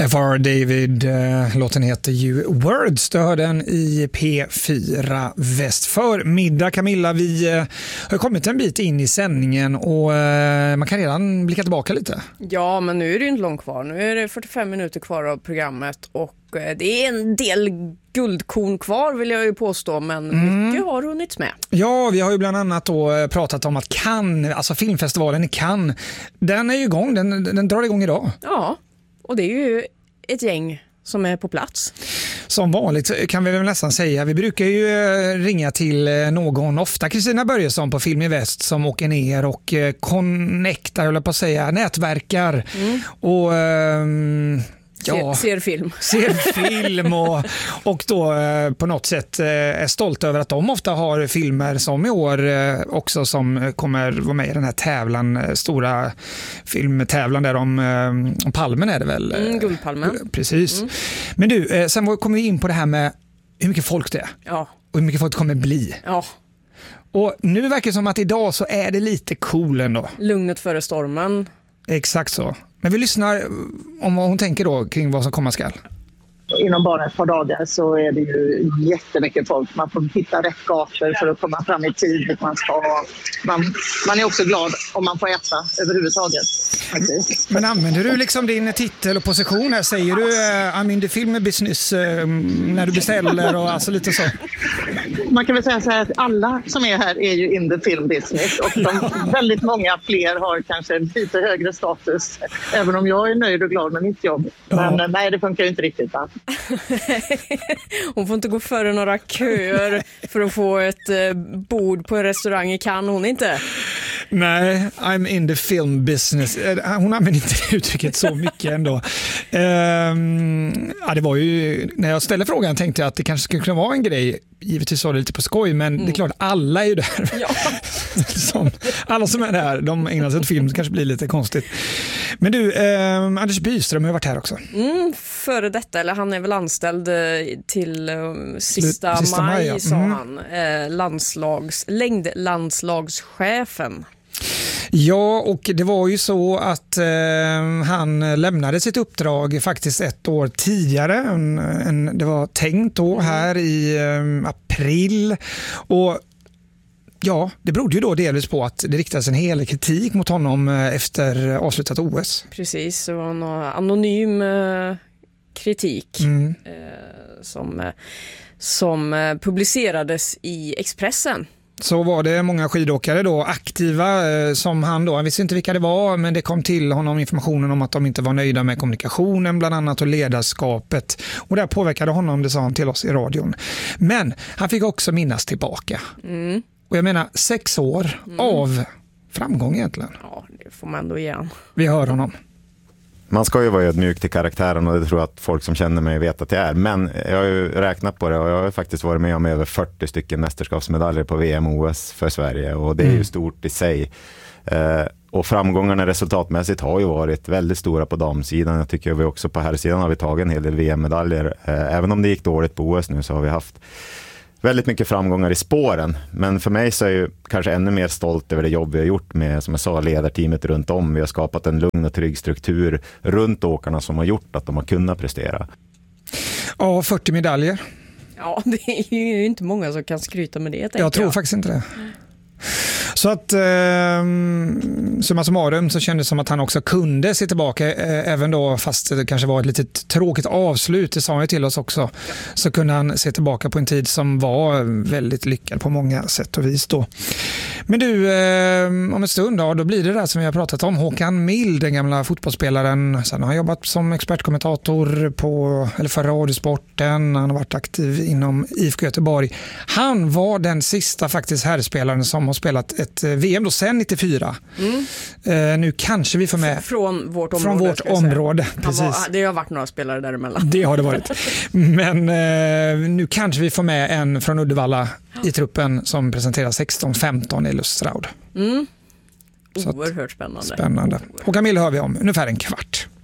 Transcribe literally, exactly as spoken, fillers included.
F R David, eh, låten heter ju Words, den i P fyra Väst. För middag Camilla, vi eh, har kommit en bit in i sändningen och eh, man kan redan blicka tillbaka lite. Ja, men nu är det ju inte långt kvar. Nu är det fyrtiofem minuter kvar av programmet och eh, det är en del guldkorn kvar vill jag ju påstå, men mm. mycket har hunnits med. Ja, vi har ju bland annat då pratat om att Cannes, alltså filmfestivalen i Cannes, den är ju igång, den, den drar igång idag. Ja, och det är ju ett gäng som är på plats. Som vanligt kan vi väl nästan säga. Vi brukar ju ringa till någon, ofta Kristina Börjesson på Film i Väst, som åker ner och connectar, eller på att säga, nätverkar. Mm. Och um, ja, ser, ser film. Ser film och, och då eh, på något sätt eh, är stolt över att de ofta har filmer som i år eh, också som kommer vara med i den här tävlan, eh, stora filmtävlan där om, eh, om Palmen är det väl? Mm, Guldpalmen. Precis. Mm. Men du, eh, sen kommer vi in på det här med hur mycket folk det är. Ja. Och hur mycket folk det kommer bli. Ja. Och nu verkar det som att idag så är det lite cool ändå. Lugnet före stormen. Exakt så. Men vi lyssnar om vad hon tänker då kring vad som komma skall. Inom bara ett par dagar så är det ju jättemycket folk. Man får hitta rätt gator för att komma fram i tid. Man, ska ha. Man, man är också glad om man får äta överhuvudtaget. Faktiskt. Men använder du liksom din titel och position här? Säger du uh, I'm in the film business uh, när du beställer och alltså lite så? Man kan väl säga så här att alla som är här är ju in the film business. Och de, väldigt många fler har kanske lite högre status. Även om jag är nöjd och glad med mitt jobb. Men ja. Nej, det funkar ju inte riktigt. Va? Hon får inte gå före några köer för att få ett bord på en restaurang i Cannes, hon inte. Nej, I'm in the film business. Hon använder inte uttrycket så mycket ändå. Um, ja, det var ju, när jag ställde frågan tänkte jag att det kanske skulle kunna vara en grej. Givetvis var det lite på skoj, men mm. det är klart, alla är ju där. Ja. som, alla som är där, de ägnar sig åt film, så kanske blir lite konstigt. Men du, eh, Anders Byström har varit här också. Mm, före detta, eller han är väl anställd till um, sista, sista maj, maj ja. sa mm. han. Eh, landslags, längdlandslagschefen. Ja, och det var ju så att eh, han lämnade sitt uppdrag faktiskt ett år tidigare än, än det var tänkt då, här i eh, april. Och ja, det berodde ju då delvis på att det riktades en hel kritik mot honom efter avslutat O S. Precis, så en anonym eh, kritik mm. eh, som, eh, som eh, publicerades i Expressen. Så var det många skidåkare då aktiva eh, som han då, han visste inte vilka det var, men det kom till honom informationen om att de inte var nöjda med kommunikationen bland annat och ledarskapet, och det påverkade honom, det sa han till oss i radion. Men han fick också minnas tillbaka. Mm. Och jag menar sex år mm. av framgång egentligen. Ja, det får man ändå igen. Vi hör honom. Man ska ju vara ödmjuk till karaktären, och det tror jag att folk som känner mig vet att det är. Men jag har ju räknat på det och jag har faktiskt varit med om över fyrtio stycken mästerskapsmedaljer på V M och O S för Sverige, och det är ju stort i sig. Eh, och framgångarna resultatmässigt har ju varit väldigt stora på damsidan. Jag tycker vi också på herrsidan har vi tagit en hel del V M-medaljer. Eh, även om det gick dåligt på O S nu så har vi haft väldigt mycket framgångar i spåren. Men för mig så är jag ju kanske ännu mer stolt över det jobb vi har gjort med, som jag sa, ledarteamet runt om. Vi har skapat en lugn och trygg struktur runt åkarna som har gjort att de har kunnat prestera. Ja, fyrtio medaljer. Ja, det är ju inte många som kan skryta med det. Jag, jag tror faktiskt inte det. Så att eh, summa summarum så kändes det som att han också kunde se tillbaka eh, även då, fast det kanske var ett litet tråkigt avslut, det sa han ju till oss också, så kunde han se tillbaka på en tid som var väldigt lyckad på många sätt och vis då. Men du, eh, om en stund då, då blir det där som vi har pratat om, Håkan Mild, den gamla fotbollsspelaren. Sen har han jobbat som expertkommentator på, eller för Radiosporten, han har varit aktiv inom I F K Göteborg. Han var den sista faktiskt herrspelaren som har spelat ett V M då sen nittiofyra. Mm. Uh, nu kanske vi får med från vårt område. Från vårt område, precis. Var, det har varit några spelare däremellan. Det har det varit. Men uh, nu kanske vi får med en från Uddevalla i truppen som presenterar sexton femton i Lustraud. Mm. Oerhört spännande. Spännande. Och Camilla hör vi om ungefär en kvart.